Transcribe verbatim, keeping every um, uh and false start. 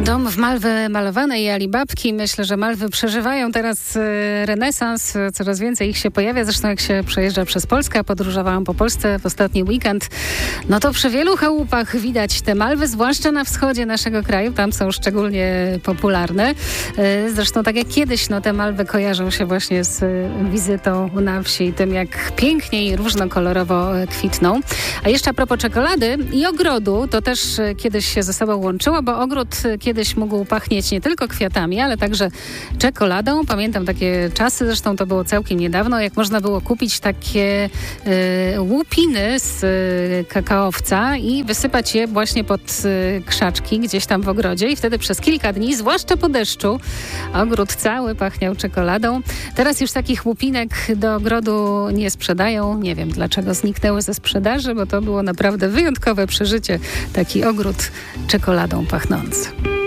Dom w Malwy malowanej Alibabki. Myślę, że Malwy przeżywają teraz renesans. Coraz więcej ich się pojawia. Zresztą jak się przejeżdża przez Polskę, podróżowałam po Polsce w ostatni weekend, no to przy wielu chałupach widać te Malwy, zwłaszcza na wschodzie naszego kraju. Tam są szczególnie popularne. Zresztą tak jak kiedyś, no te Malwy kojarzą się właśnie z wizytą na wsi i tym, jak pięknie i różnokolorowo kwitną. A jeszcze a propos czekolady i ogrodu, to też kiedyś się ze sobą łączyło, bo ogród kiedyś mógł pachnieć nie tylko kwiatami, ale także czekoladą. Pamiętam takie czasy, zresztą to było całkiem niedawno, jak można było kupić takie y, łupiny z y, kakaowca i wysypać je właśnie pod y, krzaczki gdzieś tam w ogrodzie i wtedy przez kilka dni, zwłaszcza po deszczu, ogród cały pachniał czekoladą. Teraz już takich łupinek do ogrodu nie sprzedają. Nie wiem, dlaczego zniknęły ze sprzedaży, bo to było naprawdę wyjątkowe przeżycie. Taki ogród czekoladą pachnący.